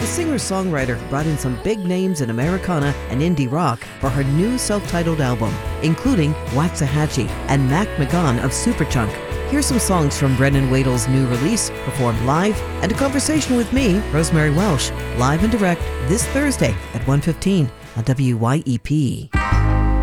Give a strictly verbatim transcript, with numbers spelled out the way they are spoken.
The singer-songwriter brought in some big names in Americana and indie rock for her new self-titled album, including Waxahachie and Mac McGahan of Superchunk. Here's some songs from Brennan Wadle's new release, performed live, and a conversation with me, Rosemary Welsh, live and direct this Thursday at one fifteen on W Y E P.